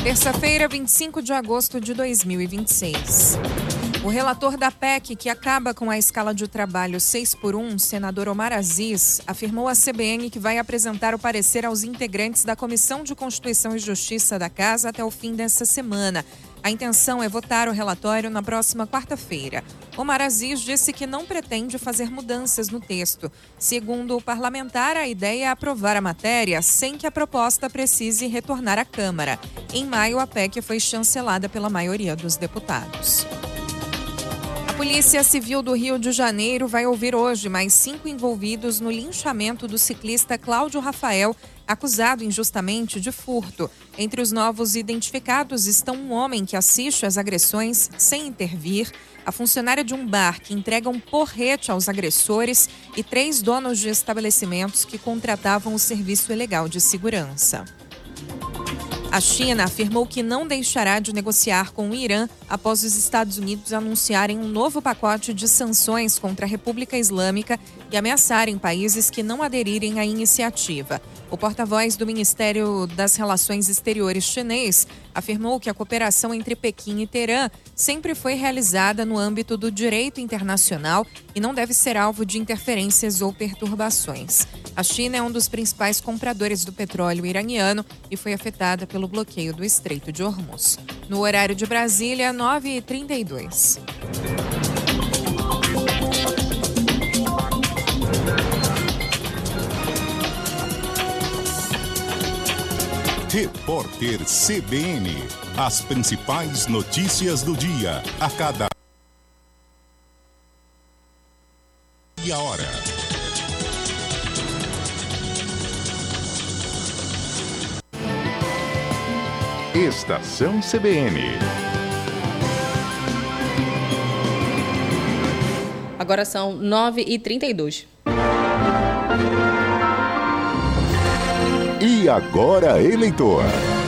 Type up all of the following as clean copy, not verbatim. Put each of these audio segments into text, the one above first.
Terça-feira, 25 de agosto de 2026. O relator da PEC, que acaba com a escala de trabalho 6x1, senador Omar Aziz, afirmou à CBN que vai apresentar o parecer aos integrantes da Comissão de Constituição e Justiça da Casa até o fim dessa semana. A intenção é votar o relatório na próxima quarta-feira. Omar Aziz disse que não pretende fazer mudanças no texto. Segundo o parlamentar, a ideia é aprovar a matéria sem que a proposta precise retornar à Câmara. Em maio, a PEC foi chancelada pela maioria dos deputados. A Polícia Civil do Rio de Janeiro vai ouvir hoje mais 5 envolvidos no linchamento do ciclista Cláudio Rafael, acusado injustamente de furto. Entre os novos identificados estão um homem que assiste às agressões sem intervir, a funcionária de um bar que entrega um porrete aos agressores e 3 donos de estabelecimentos que contratavam o serviço ilegal de segurança. A China afirmou que não deixará de negociar com o Irã após os Estados Unidos anunciarem um novo pacote de sanções contra a República Islâmica e ameaçarem países que não aderirem à iniciativa. O porta-voz do Ministério das Relações Exteriores chinês afirmou que a cooperação entre Pequim e Teherã sempre foi realizada no âmbito do direito internacional e não deve ser alvo de interferências ou perturbações. A China é um dos principais compradores do petróleo iraniano e foi afetada pelo bloqueio do Estreito de Hormuz. No horário de Brasília, 9h32. Repórter CBN. As principais notícias do dia, a cada meia hora. Estação CBN. Agora são 9h32. E agora, eleitor.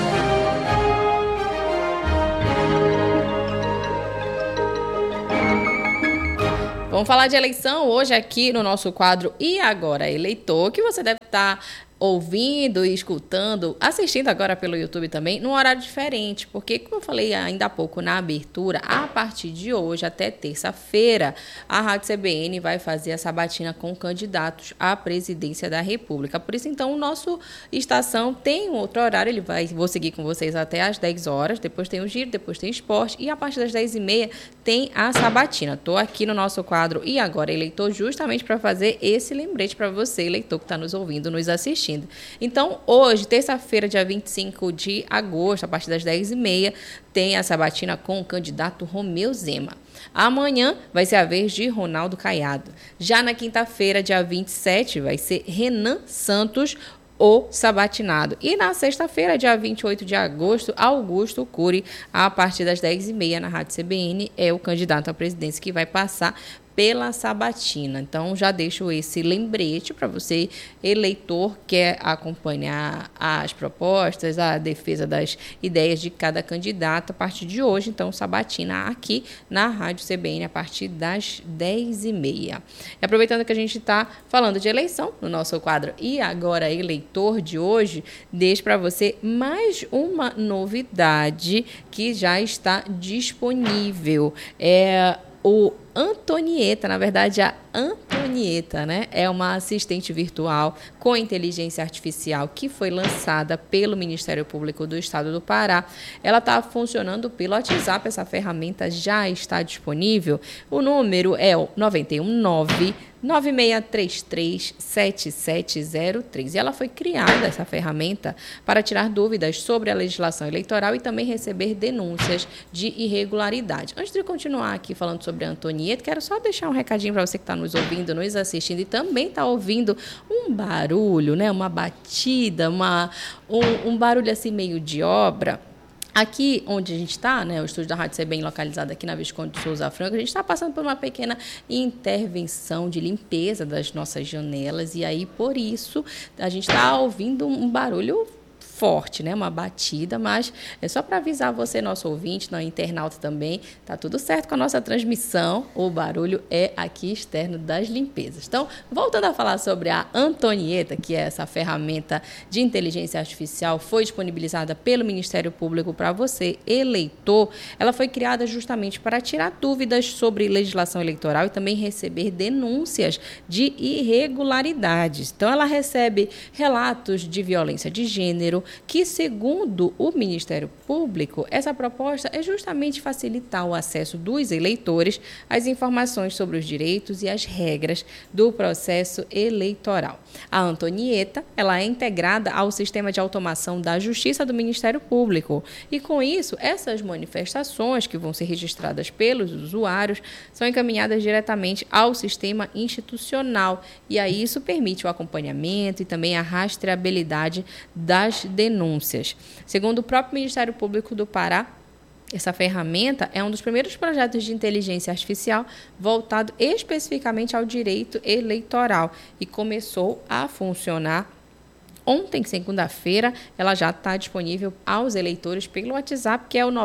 Vamos falar de eleição hoje aqui no nosso quadro E Agora, Eleitor, que você deve estar ouvindo e escutando, assistindo agora pelo YouTube também, num horário diferente, porque, como eu falei ainda há pouco na abertura, a partir de hoje até terça-feira, a Rádio CBN vai fazer a sabatina com candidatos à presidência da República. Por isso, então, o nosso estação tem um outro horário, vou seguir com vocês até às 10 horas, depois tem o giro, depois tem esporte, e a partir das 10h30 tem a sabatina. Estou aqui no nosso quadro E Agora, Eleitor, justamente para fazer esse lembrete para você, eleitor, que está nos ouvindo, nos assistindo. Então, hoje, terça-feira, dia 25 de agosto, a partir das 10h30, tem a sabatina com o candidato Romeu Zema. Amanhã vai ser a vez de Ronaldo Caiado. Já na quinta-feira, dia 27, vai ser Renan Santos, o sabatinado. E na sexta-feira, dia 28 de agosto, Augusto Cury, a partir das 10h30 na Rádio CBN, é o candidato à presidência que vai passar pela sabatina. Então, já deixo esse lembrete para você, eleitor, que quer acompanhar as propostas, a defesa das ideias de cada candidato a partir de hoje. Então, sabatina aqui na Rádio CBN a partir das 10h30. E aproveitando que a gente está falando de eleição, no nosso quadro E Agora, Eleitor de hoje, deixo para você mais uma novidade que já está disponível. O Antonieta, na verdade a Antonieta, né, é uma assistente virtual com inteligência artificial que foi lançada pelo Ministério Público do Estado do Pará. Ela está funcionando pelo WhatsApp, essa ferramenta já está disponível. O número é o 919-9633-7703. E ela foi criada, essa ferramenta, para tirar dúvidas sobre a legislação eleitoral e também receber denúncias de irregularidade. Antes de continuar aqui falando sobre a Antonieta, quero só deixar um recadinho para você que está nos ouvindo, nos assistindo e também está ouvindo um barulho, né? Uma batida, um barulho assim meio de obra. Aqui onde a gente está, né, o estúdio da Rádio CBN localizado aqui na Visconde de Souza Franco, a gente está passando por uma pequena intervenção de limpeza das nossas janelas e aí, por isso, a gente está ouvindo um barulho forte, né? Uma batida, mas é só para avisar você, nosso ouvinte, não, internauta também, tá tudo certo com a nossa transmissão, o barulho é aqui externo das limpezas. Então, voltando a falar sobre a Antonieta, que é essa ferramenta de inteligência artificial, foi disponibilizada pelo Ministério Público para você, eleitor. Ela foi criada justamente para tirar dúvidas sobre legislação eleitoral e também receber denúncias de irregularidades. Então, ela recebe relatos de violência de gênero, que, segundo o Ministério Público, essa proposta é justamente facilitar o acesso dos eleitores às informações sobre os direitos e as regras do processo eleitoral. A Antonieta, ela é integrada ao sistema de automação da Justiça do Ministério Público e, com isso, essas manifestações que vão ser registradas pelos usuários são encaminhadas diretamente ao sistema institucional e aí isso permite o acompanhamento e também a rastreabilidade das denúncias. Segundo o próprio Ministério Público do Pará, essa ferramenta é um dos primeiros projetos de inteligência artificial voltado especificamente ao direito eleitoral e começou a funcionar ontem, segunda-feira. Ela já está disponível aos eleitores pelo WhatsApp, que é o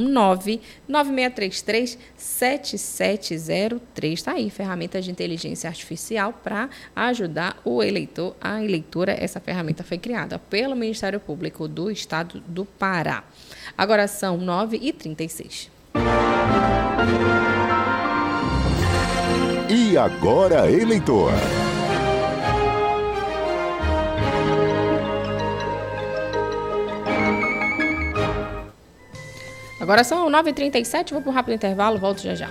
919-9633-7703. Está aí, ferramenta de inteligência artificial para ajudar o eleitor, a eleitora. Essa ferramenta foi criada pelo Ministério Público do Estado do Pará. Agora são 9h36. E agora, eleitor. Agora são 9h37, vou para um rápido intervalo, volto já já.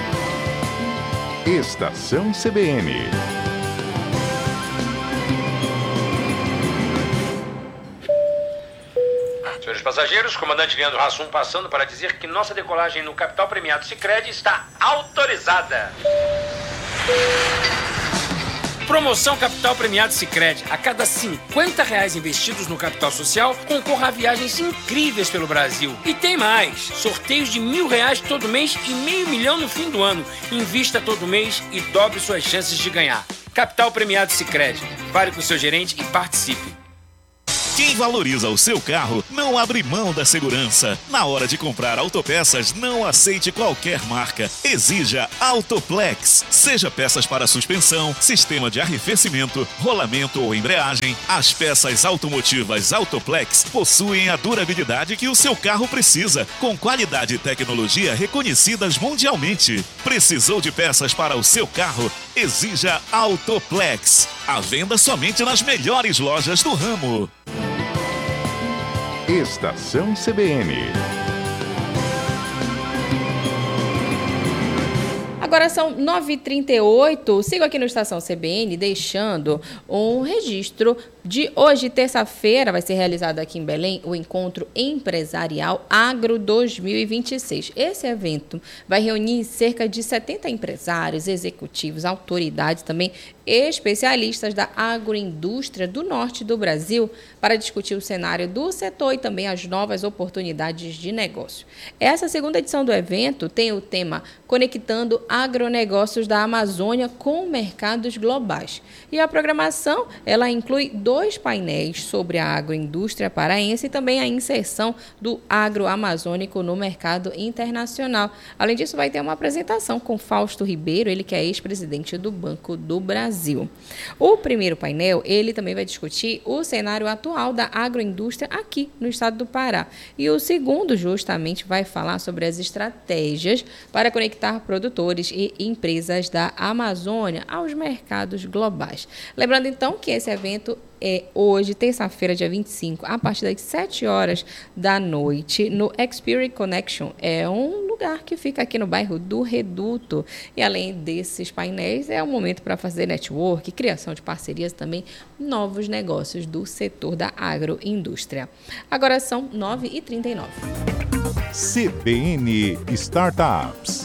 Estação CBN. Senhores passageiros, comandante Leandro Hassum passando para dizer que nossa decolagem no capital premiado Sicredi está autorizada. Promoção Capital Premiado Sicredi. A cada R$50 investidos no capital social, concorra a viagens incríveis pelo Brasil. E tem mais. Sorteios de R$1.000 todo mês e R$500 mil no fim do ano. Invista todo mês e dobre suas chances de ganhar. Capital Premiado Sicredi. Fale com o seu gerente e participe. Quem valoriza o seu carro não abre mão da segurança. Na hora de comprar autopeças, não aceite qualquer marca. Exija Autoplex. Seja peças para suspensão, sistema de arrefecimento, rolamento ou embreagem, as peças automotivas Autoplex possuem a durabilidade que o seu carro precisa, com qualidade e tecnologia reconhecidas mundialmente. Precisou de peças para o seu carro? Exija Autoplex. À venda somente nas melhores lojas do ramo. Estação CBN. Agora são 9h38, sigo aqui no Estação CBN, deixando um registro de hoje, terça-feira, vai ser realizado aqui em Belém o Encontro Empresarial Agro 2026. Esse evento vai reunir cerca de 70 empresários, executivos, autoridades, também especialistas da agroindústria do norte do Brasil para discutir o cenário do setor e também as novas oportunidades de negócio. Essa segunda edição do evento tem o tema Conectando Agronegócios da Amazônia com Mercados Globais. E a programação, ela inclui 2 painéis sobre a agroindústria paraense e também a inserção do agroamazônico no mercado internacional. Além disso, vai ter uma apresentação com Fausto Ribeiro, ele que é ex-presidente do Banco do Brasil. O primeiro painel, ele também vai discutir o cenário atual da agroindústria aqui no estado do Pará. E o segundo, justamente, vai falar sobre as estratégias para conectar produtores e empresas da Amazônia aos mercados globais. Lembrando, então, que esse evento é hoje, terça-feira, dia 25, a partir das 7 horas da noite, no Experience Connection. É um lugar que fica aqui no bairro do Reduto. E além desses painéis, é um momento para fazer network, criação de parcerias, também novos negócios do setor da agroindústria. Agora são 9h39. CBN Startups.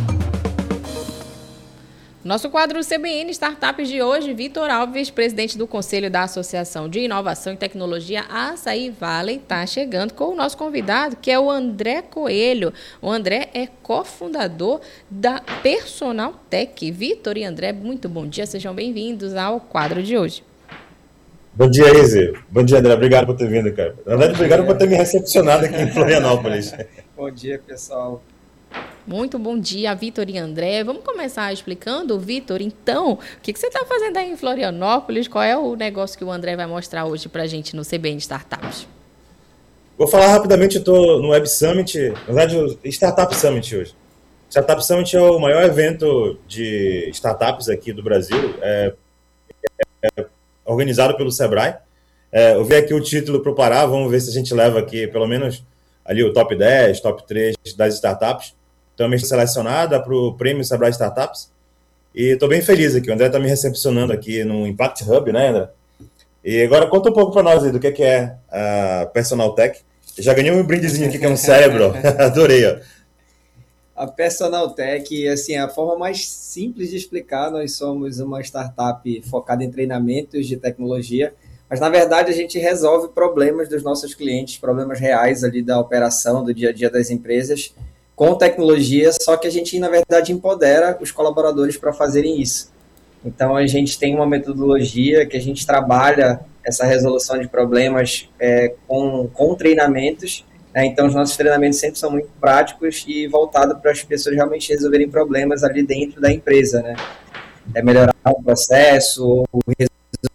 Nosso quadro CBN Startups de hoje, Vitor Alves, presidente do Conselho da Associação de Inovação e Tecnologia Açaí Valley, está chegando com o nosso convidado, que é o André Coelho. O André é cofundador da Personal Tech. Vitor e André, muito bom dia, sejam bem-vindos ao quadro de hoje. Bom dia, Izzy. Bom dia, André. Obrigado por ter vindo, cara. Na verdade, obrigado por ter me recepcionado aqui em Florianópolis. Bom dia, pessoal. Muito bom dia, Vitor e André. Vamos começar explicando, Vitor, então, o que você está fazendo aí em Florianópolis? Qual é o negócio que o André vai mostrar hoje para a gente no CBN Startups? Vou falar rapidamente, eu estou no Web Summit, na verdade, Startup Summit hoje. Startup Summit é o maior evento de startups aqui do Brasil, organizado pelo Sebrae. Eu vi aqui o título para o Pará, vamos ver se a gente leva aqui pelo menos ali o top 10, top 3 das startups. Também estou selecionada para o Prêmio Sebrae Startups. E estou bem feliz aqui, o André está me recepcionando aqui no Impact Hub, né, André? E agora conta um pouco para nós aí do que é a Personal Tech. Eu já ganhei um brindezinho aqui que é um cérebro, adorei, ó. A Personal Tech, assim, a forma mais simples de explicar, nós somos uma startup focada em treinamentos de tecnologia, mas na verdade a gente resolve problemas dos nossos clientes, problemas reais ali da operação, do dia a dia das empresas, com tecnologia, só que a gente, na verdade, empodera os colaboradores para fazerem isso. Então, a gente tem uma metodologia que a gente trabalha essa resolução de problemas com treinamentos, né? Então, os nossos treinamentos sempre são muito práticos e voltados para as pessoas realmente resolverem problemas ali dentro da empresa, né? Melhorar o processo, resolver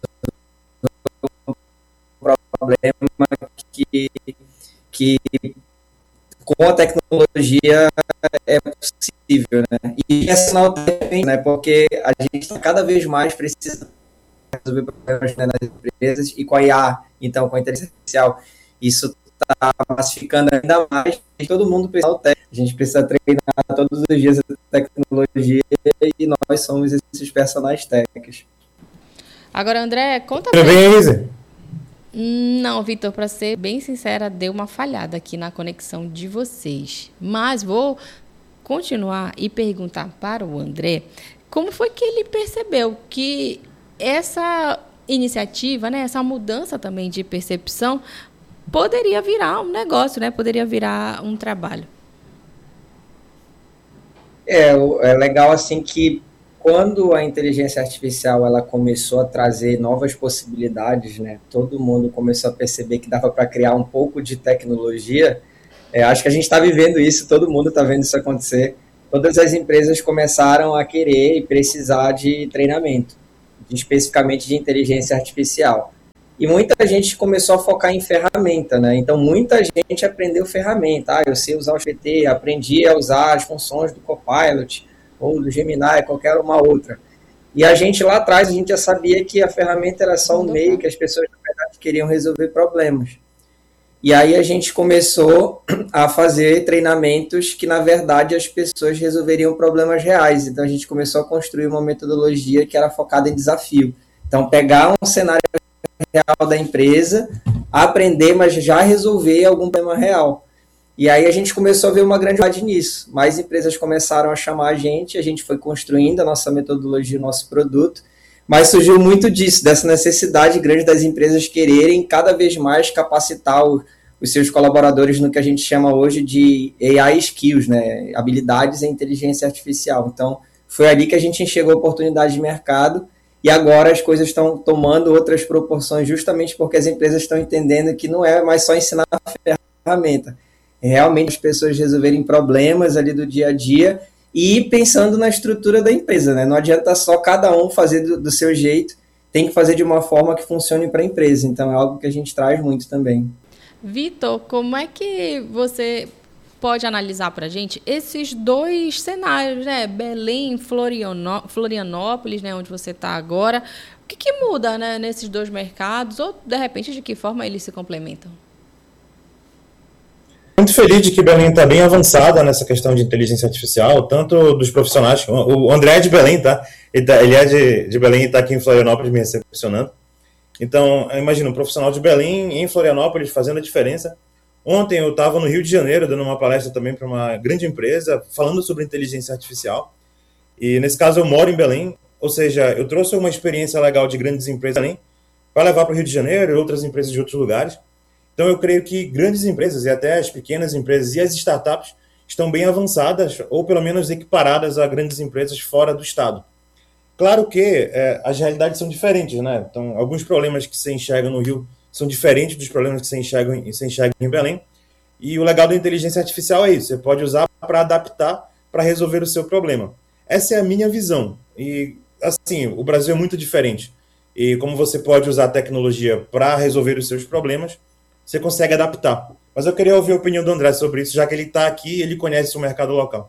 um problema que com a tecnologia é possível, né? E essa não tem, né? Porque a gente está cada vez mais precisando resolver problemas, né, nas empresas, e com a IA, então com a inteligência artificial, isso está massificando ainda mais. E todo mundo precisa a gente precisa treinar todos os dias a tecnologia e nós somos esses personagens técnicos. Agora, André, conta Tudo bem, Izzy? Não, Vitor, para ser bem sincera, deu uma falhada aqui na conexão de vocês. Mas vou continuar e perguntar para o André como foi que ele percebeu que essa iniciativa, né, essa mudança também de percepção poderia virar um negócio, né, poderia virar um trabalho. É legal assim que quando a inteligência artificial ela começou a trazer novas possibilidades, né, todo mundo começou a perceber que dava para criar um pouco de tecnologia. Acho que a gente está vivendo isso, todo mundo está vendo isso acontecer. Todas as empresas começaram a querer e precisar de treinamento, especificamente de inteligência artificial. E muita gente começou a focar em ferramenta, né? Então, muita gente aprendeu ferramenta. Eu sei usar o GPT, aprendi a usar as funções do Copilot, ou do Gemini, qualquer uma outra. E a gente lá atrás, a gente já sabia que a ferramenta era só um meio que as pessoas, na verdade, queriam resolver problemas. E aí a gente começou a fazer treinamentos que, na verdade, as pessoas resolveriam problemas reais. Então, a gente começou a construir uma metodologia que era focada em desafio. Então, pegar um cenário real da empresa, aprender, mas já resolver algum problema real. E aí a gente começou a ver uma grande variedade nisso. Mais empresas começaram a chamar a gente foi construindo a nossa metodologia, o nosso produto, mas surgiu muito disso, dessa necessidade grande das empresas quererem cada vez mais capacitar os seus colaboradores no que a gente chama hoje de AI skills, né? Habilidades em inteligência artificial. Então, foi ali que a gente enxergou a oportunidade de mercado e agora as coisas estão tomando outras proporções justamente porque as empresas estão entendendo que não é mais só ensinar a ferramenta, realmente as pessoas resolverem problemas ali do dia a dia e pensando na estrutura da empresa, né? Não adianta só cada um fazer do seu jeito, tem que fazer de uma forma que funcione para a empresa. Então, é algo que a gente traz muito também. Vitor, como é que você pode analisar para a gente esses dois cenários, né? Belém, Florianópolis, né? Onde você está agora. O que muda, né, nesses dois mercados? Ou, de repente, de que forma eles se complementam? Muito feliz de que Belém está bem avançada nessa questão de inteligência artificial, tanto dos profissionais. O André é de Belém, tá? Ele é de Belém e está aqui em Florianópolis me recepcionando. Então, imagina, um profissional de Belém em Florianópolis fazendo a diferença. Ontem eu estava no Rio de Janeiro dando uma palestra também para uma grande empresa falando sobre inteligência artificial. E nesse caso eu moro em Belém, ou seja, eu trouxe uma experiência legal de grandes empresas em Belém para levar para o Rio de Janeiro e outras empresas de outros lugares. Então, eu creio que grandes empresas e até as pequenas empresas e as startups estão bem avançadas ou, pelo menos, equiparadas a grandes empresas fora do estado. Claro que as realidades são diferentes, né? Então, alguns problemas que se enxergam no Rio são diferentes dos problemas que se enxergam em Belém. E o legal da inteligência artificial é isso. Você pode usar para adaptar, para resolver o seu problema. Essa é a minha visão. E, assim, o Brasil é muito diferente. E como você pode usar a tecnologia para resolver os seus problemas, você consegue adaptar. Mas eu queria ouvir a opinião do André sobre isso, já que ele está aqui e ele conhece o mercado local.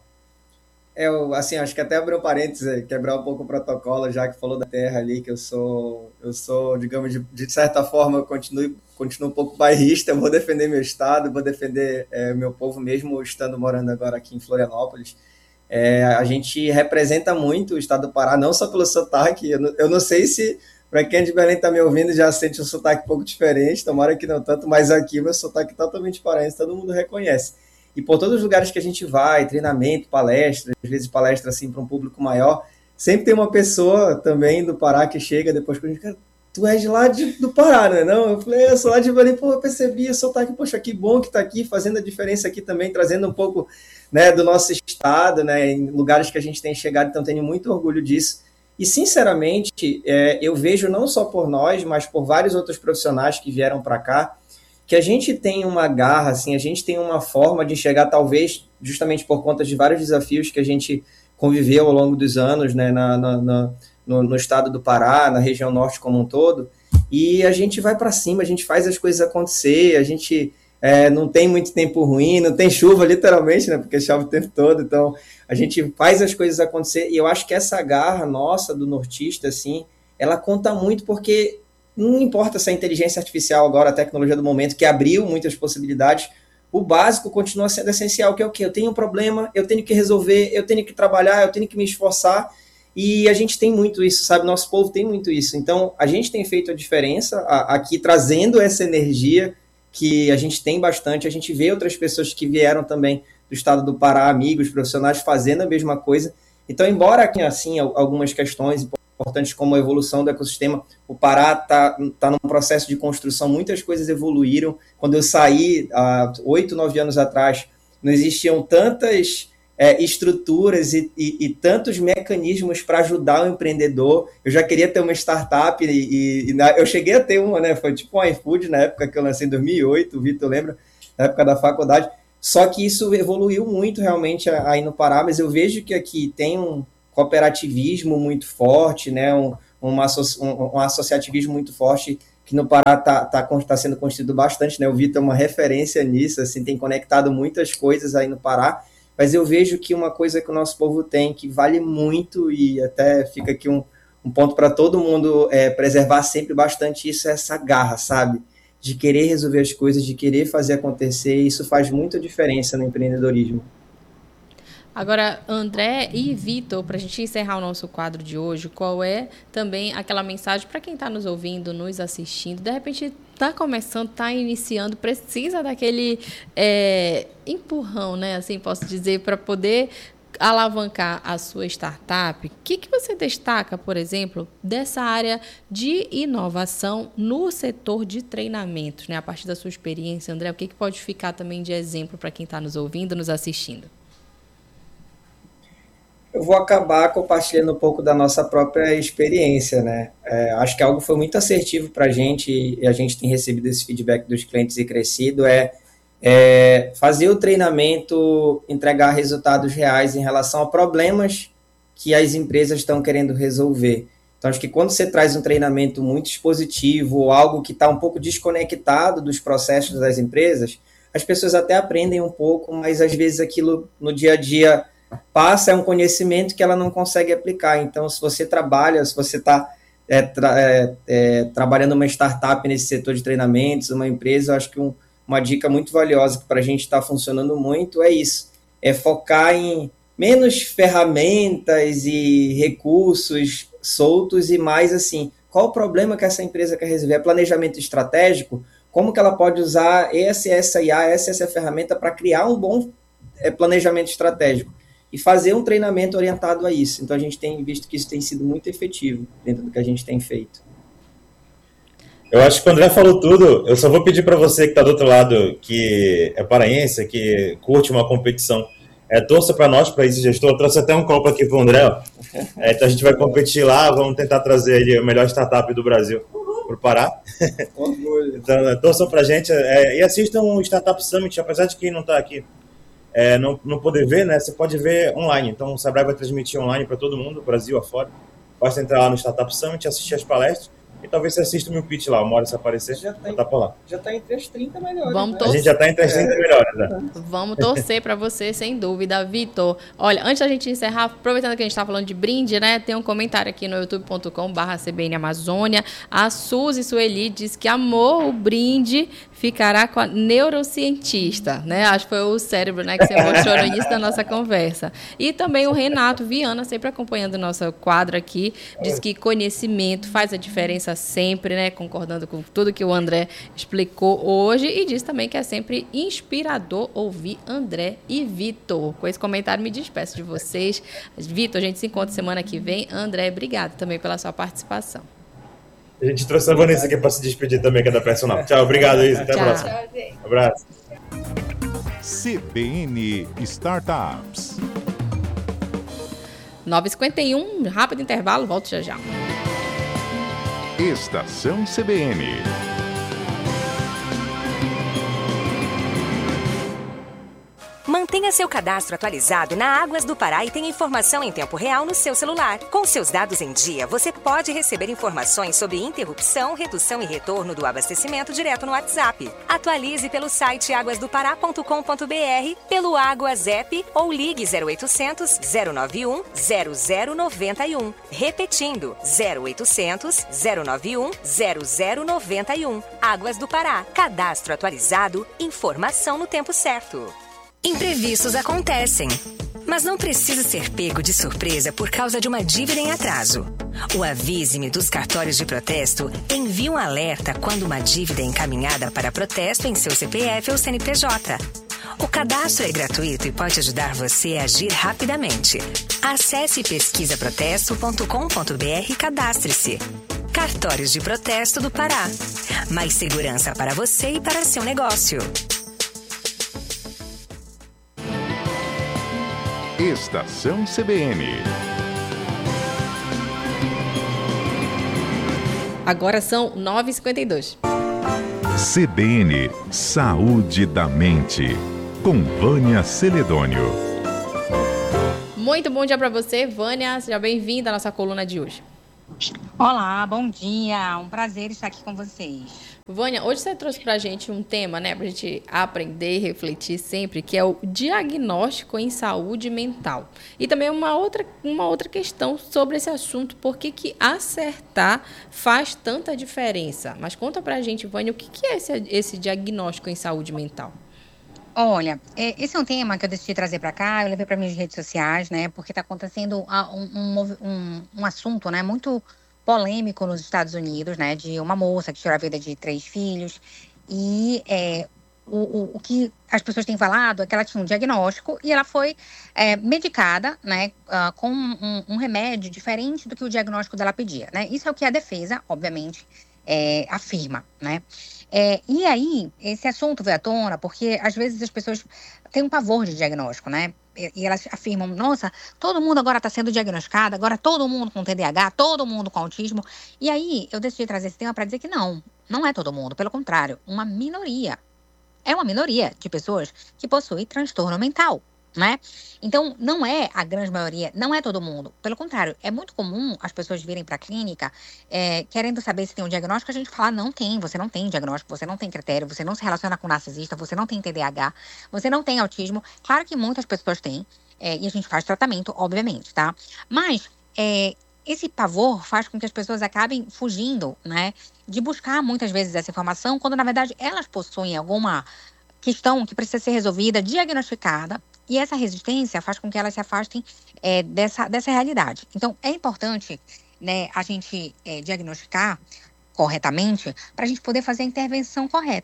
Assim, acho que até abrir um parênteses, quebrar um pouco o protocolo, já que falou da terra ali, que eu sou digamos, de certa forma, continuo um pouco bairrista, eu vou defender meu estado, vou defender meu povo, mesmo morando agora aqui em Florianópolis. A gente representa muito o estado do Pará, não só pelo sotaque, eu não sei se, para quem é de Belém está me ouvindo, já sente um sotaque um pouco diferente, tomara que não tanto, mas aqui o meu sotaque é totalmente paraense, todo mundo reconhece. E por todos os lugares que a gente vai, treinamento, palestra, às vezes palestra assim para um público maior, sempre tem uma pessoa também do Pará que chega depois que a gente, cara, tu és de lá do Pará, não é não? Eu falei, eu sou lá de Belém, pô, eu percebi, eu sotaque, poxa, que bom que tá aqui, fazendo a diferença aqui também, trazendo um pouco, né, do nosso estado, né, em lugares que a gente tem chegado, então tenho muito orgulho disso. E, sinceramente, eu vejo não só por nós, mas por vários outros profissionais que vieram para cá, que a gente tem uma garra, assim, a gente tem uma forma de enxergar, talvez, justamente por conta de vários desafios que a gente conviveu ao longo dos anos, né, no estado do Pará, na região norte como um todo, e a gente vai para cima, a gente faz as coisas acontecer, a gente não tem muito tempo ruim, não tem chuva, literalmente, né, porque chove o tempo todo, então a gente faz as coisas acontecer, e eu acho que essa garra nossa do nortista, assim, ela conta muito porque não importa se a inteligência artificial agora, a tecnologia do momento, que abriu muitas possibilidades, o básico continua sendo essencial, que é o quê? Eu tenho um problema, eu tenho que resolver, eu tenho que trabalhar, eu tenho que me esforçar, e a gente tem muito isso, sabe? Nosso povo tem muito isso. Então, a gente tem feito a diferença aqui, trazendo essa energia que a gente tem bastante, a gente vê outras pessoas que vieram também do estado do Pará, amigos, profissionais, fazendo a mesma coisa. Então, embora, assim, algumas questões importantes como a evolução do ecossistema, o Pará está num processo de construção, muitas coisas evoluíram. Quando eu saí, há 8, 9 anos atrás, não existiam tantas estruturas e tantos mecanismos para ajudar o empreendedor. Eu já queria ter uma startup eu cheguei a ter uma, né? Foi tipo um iFood na época que eu lancei em 2008, o Vitor lembra, na época da faculdade. Só que isso evoluiu muito realmente aí no Pará, mas eu vejo que aqui tem um cooperativismo muito forte, né, um associativismo muito forte, que no Pará tá sendo construído bastante, né, o Vitor é uma referência nisso, assim, tem conectado muitas coisas aí no Pará, mas eu vejo que uma coisa que o nosso povo tem, que vale muito, e até fica aqui um ponto para todo mundo preservar sempre bastante isso, é essa garra, sabe, de querer resolver as coisas, de querer fazer acontecer, isso faz muita diferença no empreendedorismo. Agora, André e Vitor, para a gente encerrar o nosso quadro de hoje, qual é também aquela mensagem para quem está nos ouvindo, nos assistindo, de repente está começando, está iniciando, precisa daquele empurrão, né? Assim posso dizer, para poder alavancar a sua startup. O que você destaca, por exemplo, dessa área de inovação no setor de treinamentos, né? A partir da sua experiência, André, o que pode ficar também de exemplo para quem está nos ouvindo, nos assistindo? Eu vou acabar compartilhando um pouco da nossa própria experiência, né? Acho que algo foi muito assertivo para a gente, e a gente tem recebido esse feedback dos clientes e crescido, fazer o treinamento, entregar resultados reais em relação a problemas que as empresas estão querendo resolver. Então, acho que quando você traz um treinamento muito expositivo, ou algo que está um pouco desconectado dos processos das empresas, as pessoas até aprendem um pouco, mas às vezes aquilo no dia a dia passa, é um conhecimento que ela não consegue aplicar. Então, se você está trabalhando uma startup nesse setor de treinamentos, uma empresa, eu acho que uma dica muito valiosa que para a gente está funcionando muito é isso, é focar em menos ferramentas e recursos soltos e mais assim, qual o problema que essa empresa quer resolver? É planejamento estratégico? Como que ela pode usar essa IA, essa ferramenta para criar um bom planejamento estratégico? E fazer um treinamento orientado a isso. Então, a gente tem visto que isso tem sido muito efetivo dentro do que a gente tem feito. Eu acho que o André falou tudo. Eu só vou pedir para você que está do outro lado, que é paraense, que curte uma competição Torça para nós, para esse gestor. Eu trouxe até um copo aqui para o André. Então a gente vai competir lá, vamos tentar trazer ele, a melhor startup do Brasil para o Pará. Então torçam para a gente e assistam o Startup Summit, apesar de quem não está aqui não poder ver, né? Você pode ver online. Então o Sebrae vai transmitir online para todo mundo, Brasil afora. Basta entrar lá no Startup Summit, assistir as palestras. E talvez você assista o meu pitch lá, uma hora se aparecer, tá por lá. Já tá entre as 30 melhores. Vamos A gente já tá entre as 30 melhores, né? Vamos torcer para você, sem dúvida, Vitor. Olha, antes da gente encerrar, aproveitando que a gente tá falando de brinde, né? Tem um comentário aqui no youtube.com/CBN Amazônia. A Suzy Sueli diz que amou o brinde, ficará com a neurocientista, né? Acho que foi o cérebro, né, que você mostrou no início da nossa conversa. E também o Renato Viana, sempre acompanhando o nosso quadro aqui, diz que conhecimento faz a diferença sempre, né? Concordando com tudo que o André explicou hoje, e diz também que é sempre inspirador ouvir André e Vitor. Com esse comentário, me despeço de vocês. Vitor, a gente se encontra semana que vem. André, obrigado também pela sua participação. A gente trouxe a Vanessa aqui para se despedir também, que é da personal. Tchau, obrigado, Isa. Até a próxima. Um abraço. CBN Startups. 9h51, rápido intervalo, volto já já. Estação CBN. Mantenha seu cadastro atualizado na Águas do Pará e tenha informação em tempo real no seu celular. Com seus dados em dia, você pode receber informações sobre interrupção, redução e retorno do abastecimento direto no WhatsApp. Atualize pelo site aguasdopará.com.br, pelo Águas App ou ligue 0800 091 0091. Repetindo, 0800 091 0091. Águas do Pará. Cadastro atualizado, informação no tempo certo. Imprevistos acontecem, mas não precisa ser pego de surpresa por causa de uma dívida em atraso. O Avise-me dos cartórios de protesto envia um alerta quando uma dívida é encaminhada para protesto em seu CPF ou CNPJ. O cadastro é gratuito e pode ajudar você a agir rapidamente. Acesse pesquisaprotesto.com.br e cadastre-se. Cartórios de Protesto do Pará. Mais segurança para você e para seu negócio. Estação CBN. Agora são 9h52. CBN Saúde da Mente, com Vânia Celedônio. Muito bom dia para você, Vânia. Seja bem-vinda à nossa coluna de hoje. Olá, bom dia. Um prazer estar aqui com vocês. Vânia, hoje você trouxe pra gente um tema, né, pra gente aprender e refletir sempre, que é o diagnóstico em saúde mental. E também uma outra questão sobre esse assunto, por que acertar faz tanta diferença. Mas conta pra gente, Vânia, o que é esse diagnóstico em saúde mental? Olha, esse é um tema que eu decidi trazer para cá, eu levei para minhas redes sociais, né, porque está acontecendo um assunto, né, muito polêmico nos Estados Unidos, né, de uma moça que tirou a vida de 3 filhos, e o que as pessoas têm falado é que ela tinha um diagnóstico e ela foi medicada, né, com um remédio diferente do que o diagnóstico dela pedia, né, isso é o que a defesa, obviamente, afirma, né. E aí, esse assunto veio à tona porque, às vezes, as pessoas têm um pavor de diagnóstico, né? E elas afirmam, nossa, todo mundo agora está sendo diagnosticado, agora todo mundo com TDAH, todo mundo com autismo. E aí, eu decidi trazer esse tema para dizer que não é todo mundo. Pelo contrário, uma minoria. É uma minoria de pessoas que possuem transtorno mental, né? Então, não é a grande maioria, não é todo mundo. Pelo contrário, é muito comum as pessoas virem para a clínica querendo saber se tem um diagnóstico, a gente fala, não tem, você não tem diagnóstico, você não tem critério, você não se relaciona com narcisista, você não tem TDAH, você não tem autismo. Claro que muitas pessoas têm, e a gente faz tratamento, obviamente, tá? Mas esse pavor faz com que as pessoas acabem fugindo, né? De buscar muitas vezes essa informação, quando na verdade elas possuem alguma questão que precisa ser resolvida, diagnosticada, e essa resistência faz com que elas se afastem dessa realidade. Então, é importante, né, a gente diagnosticar corretamente para a gente poder fazer a intervenção correta.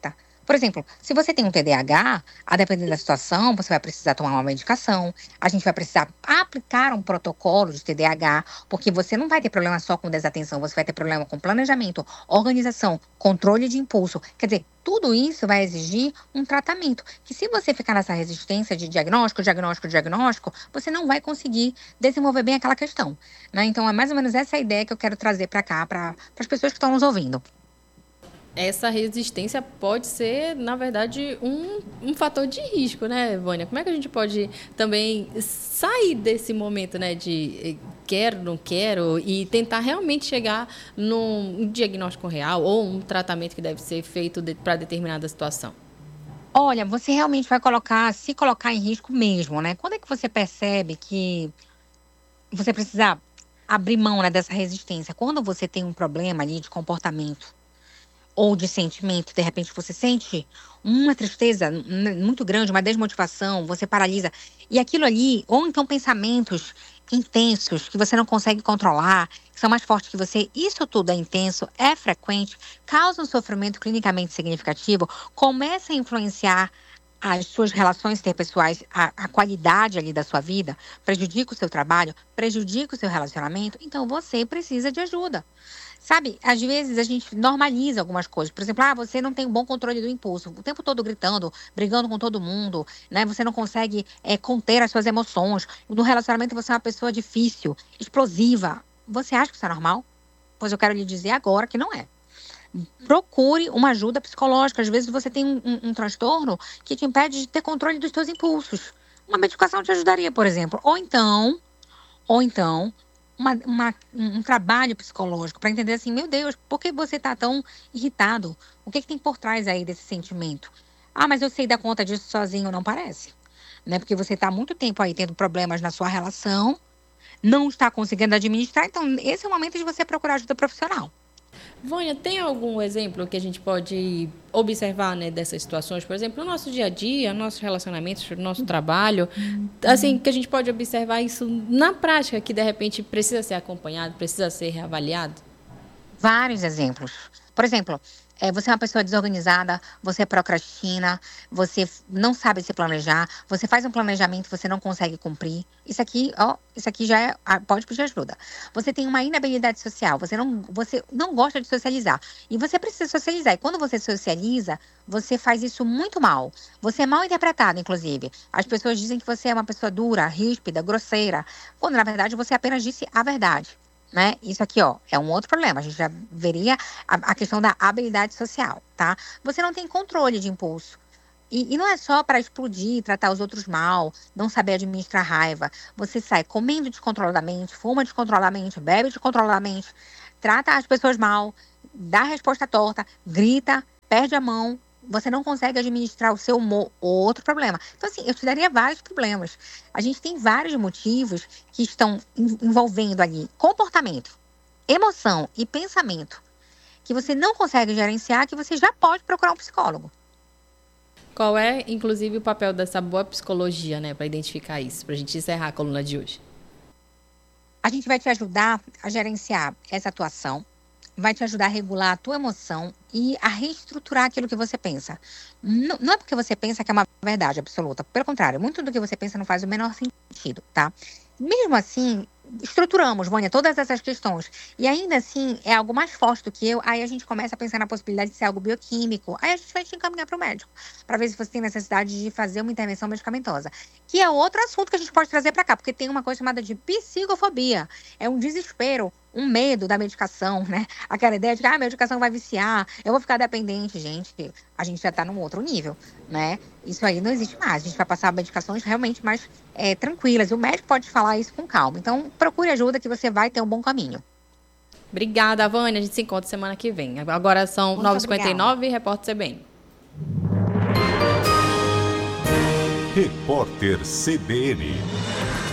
Por exemplo, se você tem um TDAH, a depender da situação, você vai precisar tomar uma medicação, a gente vai precisar aplicar um protocolo de TDAH, porque você não vai ter problema só com desatenção, você vai ter problema com planejamento, organização, controle de impulso. Quer dizer, tudo isso vai exigir um tratamento, que se você ficar nessa resistência de diagnóstico, você não vai conseguir desenvolver bem aquela questão, né? Então, é mais ou menos essa a ideia que eu quero trazer para cá, para as pessoas que estão nos ouvindo. Essa resistência pode ser, na verdade, um fator de risco, né, Vânia? Como é que a gente pode também sair desse momento, né, de quero, não quero, e tentar realmente chegar num diagnóstico real ou um tratamento que deve ser feito para determinada situação? Olha, você realmente vai se colocar em risco mesmo, né? Quando é que você percebe que você precisa abrir mão, né, dessa resistência? Quando você tem um problema ali de comportamento ou de sentimento, de repente você sente uma tristeza muito grande, uma desmotivação, você paralisa. E aquilo ali, ou então pensamentos intensos que você não consegue controlar, que são mais fortes que você, isso tudo é intenso, é frequente, causa um sofrimento clinicamente significativo, começa a influenciar as suas relações interpessoais, a qualidade ali da sua vida, prejudica o seu trabalho, prejudica o seu relacionamento, então você precisa de ajuda. Sabe, às vezes a gente normaliza algumas coisas. Por exemplo, você não tem um bom controle do impulso. O tempo todo gritando, brigando com todo mundo, né? Você não consegue conter as suas emoções. No relacionamento você é uma pessoa difícil, explosiva. Você acha que isso é normal? Pois eu quero lhe dizer agora que não é. Procure uma ajuda psicológica. Às vezes você tem um transtorno que te impede de ter controle dos seus impulsos. Uma medicação te ajudaria, por exemplo. Ou então... um trabalho psicológico para entender assim, meu Deus, por que você está tão irritado? O que tem por trás aí desse sentimento? Mas eu sei dar conta disso sozinho, não parece. Né? Porque você está há muito tempo aí tendo problemas na sua relação, não está conseguindo administrar, então esse é o momento de você procurar ajuda profissional. Vânia, tem algum exemplo que a gente pode observar, né, dessas situações? Por exemplo, no nosso dia a dia, nossos relacionamentos, no nosso trabalho, assim, que a gente pode observar isso na prática, que de repente precisa ser acompanhado, precisa ser reavaliado? Vários exemplos. Por exemplo, você é uma pessoa desorganizada, você procrastina, você não sabe se planejar, você faz um planejamento e você não consegue cumprir. Isso aqui já pode pedir ajuda. Você tem uma inabilidade social, você não gosta de socializar. E você precisa socializar. E quando você socializa, você faz isso muito mal. Você é mal interpretado, inclusive. As pessoas dizem que você é uma pessoa dura, ríspida, grosseira, quando na verdade você apenas disse a verdade. Né? Isso aqui, é um outro problema. A gente já veria a questão da habilidade social, tá? Você não tem controle de impulso. E não é só para explodir, tratar os outros mal, não saber administrar raiva. Você sai comendo descontroladamente, fuma descontroladamente, bebe descontroladamente, trata as pessoas mal, dá resposta torta, grita, perde a mão. Você não consegue administrar o seu humor, outro problema. Então, assim, eu te daria vários problemas. A gente tem vários motivos que estão envolvendo ali comportamento, emoção e pensamento que você não consegue gerenciar, que você já pode procurar um psicólogo. Qual é, inclusive, o papel dessa boa psicologia, né, para identificar isso, para a gente encerrar a coluna de hoje? A gente vai te ajudar a gerenciar essa atuação, vai te ajudar a regular a tua emoção e a reestruturar aquilo que você pensa. Não é porque você pensa que é uma verdade absoluta. Pelo contrário, muito do que você pensa não faz o menor sentido, tá? Mesmo assim, estruturamos, Vânia, todas essas questões. E ainda assim, é algo mais forte do que eu. Aí a gente começa a pensar na possibilidade de ser algo bioquímico. Aí a gente vai te encaminhar para o médico, para ver se você tem necessidade de fazer uma intervenção medicamentosa. Que é outro assunto que a gente pode trazer para cá, porque tem uma coisa chamada de psicofobia. É um desespero, um medo da medicação, né? Aquela ideia de que a medicação vai viciar, eu vou ficar dependente. Gente, a gente já está num outro nível, né? Isso aí não existe mais. A gente vai passar medicações realmente mais tranquilas. O médico pode falar isso com calma. Então, procure ajuda que você vai ter um bom caminho. Obrigada, Vânia. A gente se encontra semana que vem. Agora são 9h59, Repórter CBN. Repórter CBN.